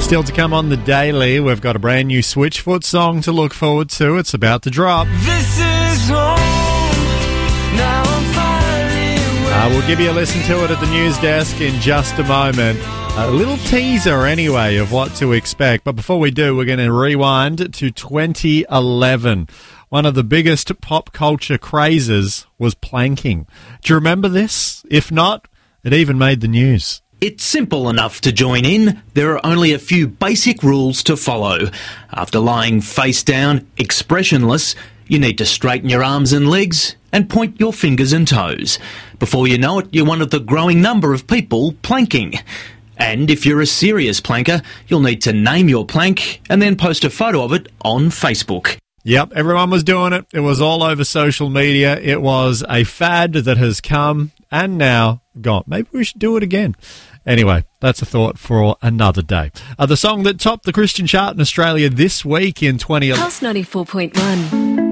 Still to come on the Daily, we've got a brand new Switchfoot song to look forward to. It's about to drop. This is home. Now I'm finally We'll give you a listen to it at the news desk in just a moment. A little teaser, anyway, of what to expect. But before we do, we're going to rewind to 2011. One of the biggest pop culture crazes was planking. Do you remember this? If not, it even made the news. It's simple enough to join in. There are only a few basic rules to follow. After lying face down, expressionless, you need to straighten your arms and legs and point your fingers and toes. Before you know it, you're one of the growing number of people planking. And if you're a serious planker, you'll need to name your plank and then post a photo of it on Facebook. Yep, everyone was doing it. It was all over social media. It was a fad that has come and now gone. Maybe we should do it again. Anyway, that's a thought for another day. The song that topped the Christian chart in Australia this week in 2011. Pulse 94.1.